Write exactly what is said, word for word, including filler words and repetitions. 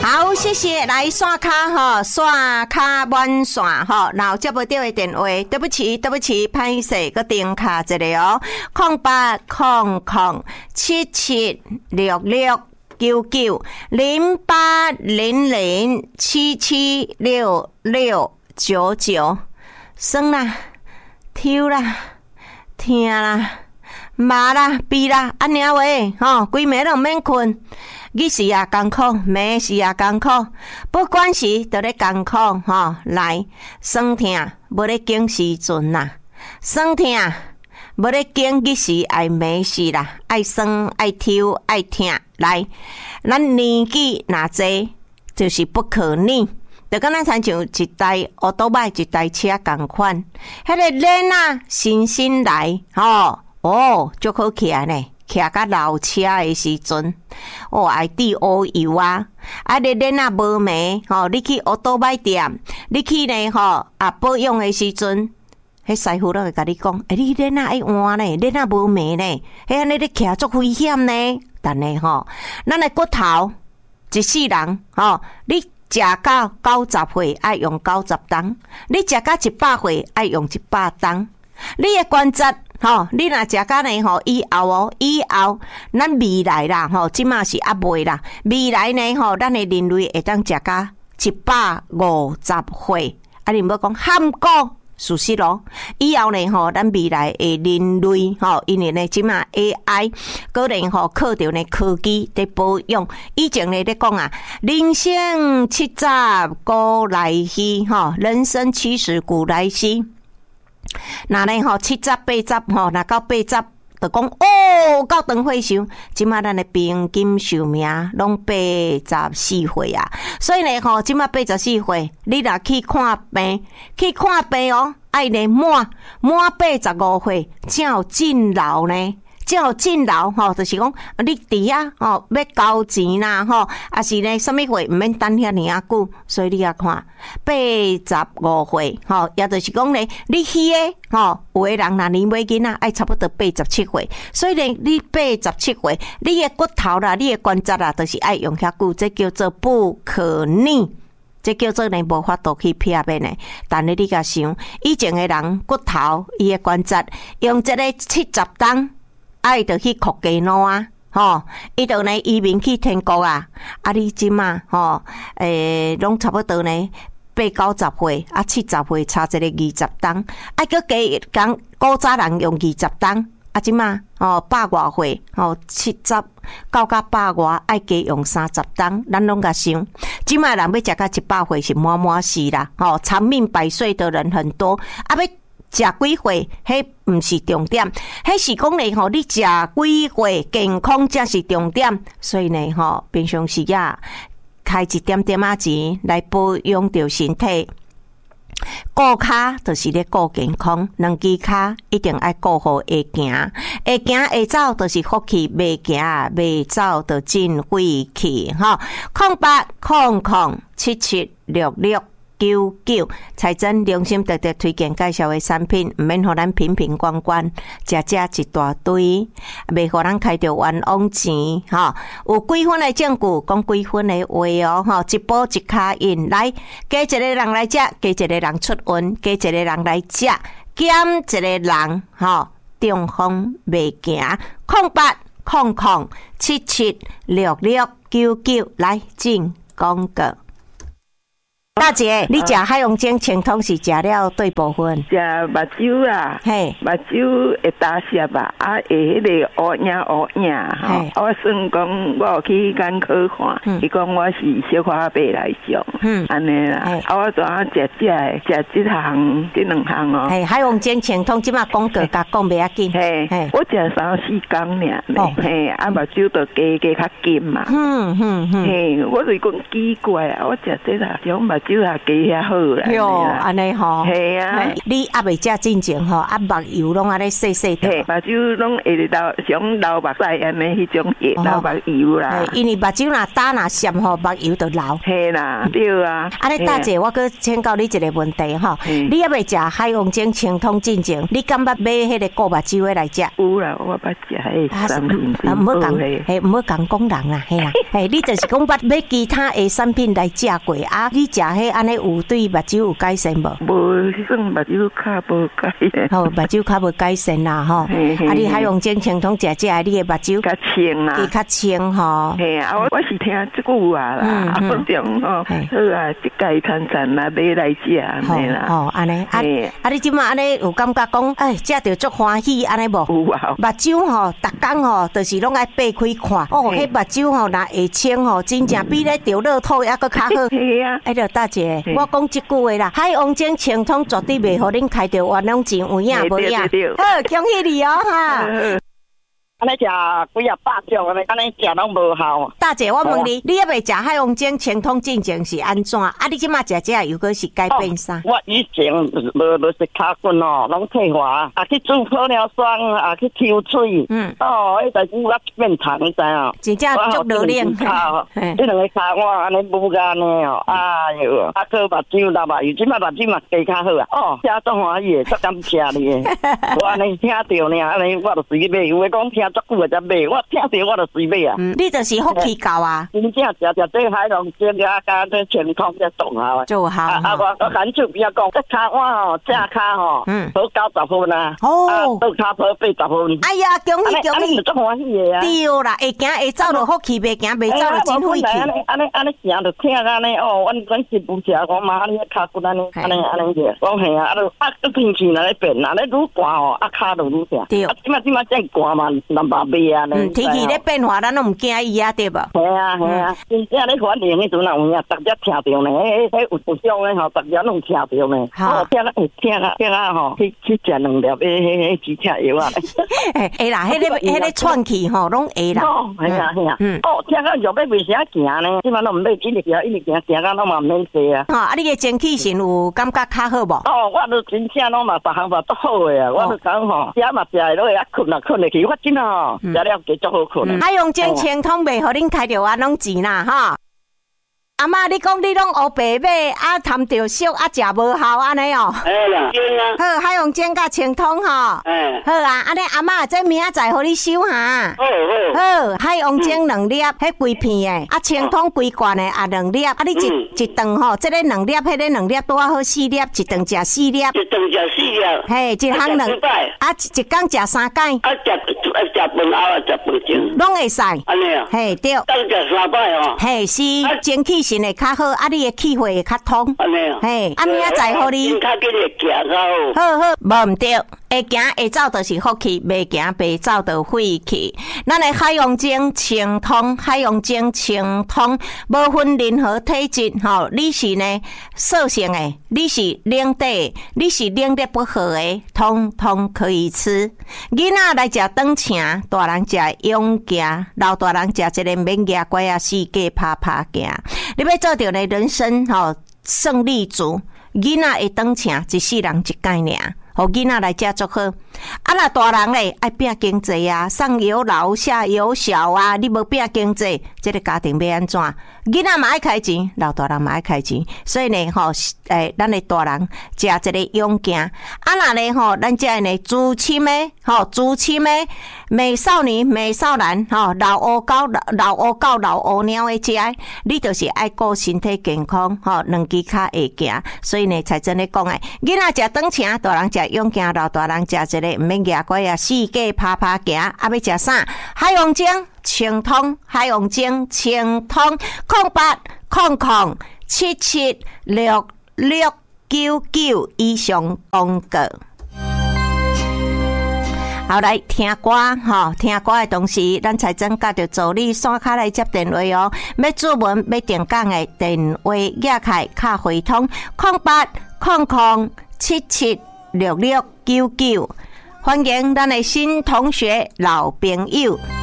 好，谢谢。来刷卡哈，刷卡满线哈，然后接不到的电话，对不起，对不起，歹势个电卡一个哦，空八空空七七六六九九零八零零七七六六九九，算啦，抽啦，听啦，麻啦，逼啦，安尼话吼，规暝都免困。日时也艰苦，暝时也艰苦，不管是都咧艰苦吼。来，酸痛无咧经时阵啦，酸痛无咧经日时爱暝时啦，爱酸爱抽爱痛。来，咱年纪若济，就是不可逆。就敢若亲像一台奥多麦一台车共款，迄个人啊，新新来吼，哦，足好起来呢。骑甲老车的时阵，哦，爱滴乌油啊！啊，你恁啊无霉吼，你去奥多麦店，你去呢吼啊保养的时阵，迄师傅都会甲你讲，诶、欸，你恁啊爱换呢，恁啊无霉呢，迄安尼你骑足危险呢。但呢吼，咱的骨头一世人吼，你食到九十岁爱用九十档，你食到一百岁爱用一百档，你的关节。吼，你若食甲呢吼，以后哦，以后咱未来啦，吼，即马是还未啦。未来呢，吼，咱的人类会当食甲一百五十岁，啊，你唔要讲喊过事实咯。以后呢，吼，咱未来的人类，吼，因为呢，即马 A I 个人吼靠着呢科技在保养。以前呢咧讲啊，人生七十古来稀，吼，人生七十古来稀。那呢吼七十八十吼，那到八十就讲哦，到长岁寿，即马咱的平均寿命拢八十四岁啊。所以呢吼，即马八十四岁，你若去看病，去看病哦，爱呢满满八十五岁，才有进老呢。只有进老吼，就是讲你伫遐吼要交钱啦吼，啊是呢什么岁毋免等遐尼啊久，所以你啊看八十五岁吼，也就是讲呢，你去诶吼，有诶人若年尾囡仔爱差不多八十七岁，所以呢你八十七岁，你诶骨头啦，你诶关节啦，都是爱用遐久，这叫做不可逆。这叫做呢无法度去撇变呢，但是你甲想，以前诶人骨头伊诶关节用一个七十档。爱就去哭鸡脑啊，吼，伊就呢移民去天国啊，啊你即嘛吼，诶，拢差不多呢八九十岁，啊七十岁差一个二十档，啊个加讲古早人用二十档，啊即嘛吼百外岁，吼七十到甲百外爱加用三十档，咱拢甲想，即嘛人要食到一百岁是满满是啦，吼长命百岁的人很多，啊要。食几岁，迄毋是重点，迄是讲咧吼，你食几岁健康才是重点。所以呢，吼平常时啊，开一点点仔钱来保养着身体。顾骹就是咧顾健康，两支骹一定爱顾好会行，会行会走就是福气，袂行袂走就真晦气吼。空八空空七七六六。九九财政良心特特推荐介绍的产品，毋免互咱瓶瓶罐罐，食食一大堆，袂互咱开着冤枉钱吼。有几分的证据，讲几分的话哦吼，一步一卡印来，加一个人来食，加一个人出运，加一个人来食，减一个人吼，中风袂行。空八空空七七六六九九来进广告。大姐，你食海洋精清汤是食了对部分？ 食目睭啦，嘿，目睭会打涩吧，啊，会迄个乌影乌影吼。我算讲，我有去眼科看，伊讲我是小花白来种，嗯，安尼啦。啊，我怎啊食食诶，食即项、即两项哦。 嘿，海洋精清汤即马广告甲讲袂要紧。 嘿，我食三四工尔，嘿，啊目睭就加加较金嘛。嗯嗯嗯。嘿，我就讲奇怪啊，我食即啦，种目睭。 酒也加遐好啦。 哟，安尼吼。 系啊。 你还未食进前吼，啊目油拢安尼细细的。 目睭拢会流上流目屎安尼迄种流目油啦。 因为目睭若打若闪吼，目油就流。 系啦，对啊。 安尼大姐，我搁请教你一个问题吼，你还未食海王精清通进前，你敢捌买迄个顾目睭的来食？ 有啦，我捌食迄个产品。 啊，唔好讲，嘿，唔好讲讲人啦，嘿啦，嘿，你就是讲捌买其他的产品来食过啊？你食迄安尼有对目睭有改善无？ 无，算目睭较无改善。 好，目睭较无改善啦，吼。啊，你海王精清通食食，你的目睭较清啊， 较清吼。 嘿啊，我我是听即句话啦，好种吼，好啊，一介餐餐啦，买来食安尼啦。 哦，安尼，啊啊，你即马安尼有感觉讲，哎，食着足欢喜安尼无？ 有啊。目睭吼，逐工吼，就是拢爱扒开看。哦，迄目睭吼，若会清吼，真正比咧着乐透还搁较好。 系啊。 哎，着大姐，我讲即句话啦，海王精清通绝对袂互恁开着冤枉钱，有影无影？好，恭喜你哦哈！ 安尼食几啊百种，安尼安尼食拢无效。 大姐，我问你，你还未食海王精清通进前是安怎？啊，你即马食这又搁是改变啥？ 我以前无就是骹棍哦，拢退化，啊去煮玻尿酸，啊去抽水。嗯。哦，迄代志我变糖，你知哦？ 真正足热脸。 骹，迄两个骹我安尼无干呢哦，哎哟，啊个目睭流目油，即马目睭嘛加较好啊。哦，食足欢喜，足感谢你。我安尼听着呢，安尼我就随买，有诶讲听。足久才买，我听着我就随买啊。 嗯，你就是福气够啊。 真正食食这海龙精啊，加这清通这重效啊。 就好。 啊，我我感受比较讲，这骹我吼，正骹吼，嗯，好九十分啊。 哦。 啊，倒骹好八十分。 哎呀，恭喜恭喜！ 足欢喜的啊。 对啦，会行会走就福气，袂行袂走就真晦气。 安尼安尼安尼行就听安尼哦，阮阮是不食，我妈安尼骹骨安尼安尼安尼个，我嘿啊，啊，啊，天气若咧变，若咧愈寒吼，啊骹就愈痛。对。啊，即马即马真寒嘛。嘛袂啊， 嗯，天气咧变化，咱拢唔惊伊啊，对无？ 系啊系啊，真正咧反应迄阵啊，有影，逐只听着呢，迄迄有有种咧吼，逐只拢听着呢。好，听啊听啊听啊吼，去去食两粒迄迄迄止痛药啊。 会啦，迄个迄个喘气吼，拢会啦。 哦，系啊系啊。嗯。哦，听啊肉要袂啥行呢，即马拢唔买，一直行一直行，行到拢嘛免坐啊。 吼，啊，你个精气神有感觉较好无？ 哦，我都真正拢嘛别项嘛足好诶啊，我都讲吼，食嘛食会落去，啊困啊困会去，我真哦。食了加足好困。 海王精清通袂互恁开着冤枉钱啦，哈！阿嬷，你讲你拢乌白买，啊贪着俗，啊食无效安尼哦。 哎啦，对啊。 好，海王精甲清通吼。嗯。好啊，安尼阿嬷，这明仔载互你收哈。好好。好，海王精两粒，迄规片诶，啊清通规罐诶，啊两粒，啊你一一顿吼，这个两粒，迄个两粒拄啊好四粒，一顿食四粒。 一顿食四粒。 嘿，一项两。啊，一工食三摆。 啊，食食饭后啊，食饭前。 拢会使。 安尼啊。 嘿，对。 当食三摆哦。 嘿，是精气神会较好，啊，你的气会会较通。 安尼啊。嘿， 啊，明仔载互你。 较紧会行较好。好好，无毋对。会行会走就是福气，袂行袂走就晦气。咱的海王精清通，海王精清通，无分任何体质，吼，你是呢瘦性的，你是冷底，你是冷热不和的，通通可以吃。囡仔来食长青，大人食勇行，老大人食一个免牙怪啊，四界拍拍行。你要做到呢人生吼胜利组，囡仔会长青，一世人一概念。互囡仔来食足好，啊若大人咧爱拼经济啊，上有老下有小啊，你无拼经济，这个家庭要安怎？囡仔嘛爱开钱，老大人嘛爱开钱，所以呢吼，诶，咱的大人食一个勇行，啊若咧吼，咱这呢资深的吼，资深的美少女、美少男吼，老乌狗、老乌狗、老乌猫的食，你就是爱顾身体健康吼，两支脚会行，所以呢才真咧讲诶，囡仔食长青，大人食勇行，老大人食一个毋免牙怪啊，四界拍拍行，啊要食啥？海王精清通，海王精清通，空八空空七七六六九九以上广告。好，来听歌吼，听歌的同时，咱才真甲着助理线卡来接电话哦。要注文要定岗的电话亚凯卡回通空八空空七七六六九九，欢迎咱的新同学、老朋友。